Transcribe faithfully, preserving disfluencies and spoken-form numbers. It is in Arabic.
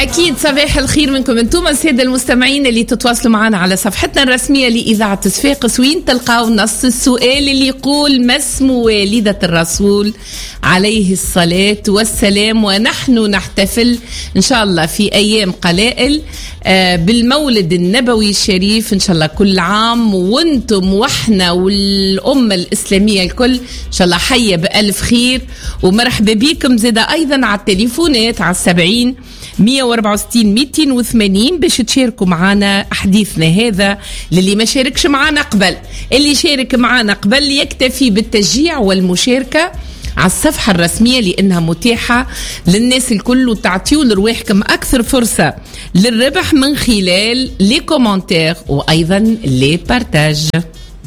أكيد صباح الخير منكم أنتم السادة المستمعين اللي تتواصلوا معنا على صفحتنا الرسمية لإذاعة صفاقس، وين تلقاو نص السؤال اللي يقول ما اسم والدة الرسول عليه الصلاة والسلام. ونحن نحتفل إن شاء الله في أيام قلائل بالمولد النبوي الشريف إن شاء الله. كل عام وانتم وإحنا والأمة الإسلامية الكل إن شاء الله حية بألف خير، ومرحبا بكم زيدا أيضا على التليفونات على السبعين مية وأربعة وستين مئتين وثمانين باش تشاركوا معنا حديثنا هذا. للي ما شاركش معنا قبل، اللي شارك معنا قبل يكتفي بالتشجيع والمشاركة على الصفحة الرسمية لأنها متاحة للناس الكل، وتعطيوا لرواحكم أكثر فرصة للربح من خلال لي كومنتير وأيضا لي بارتاج.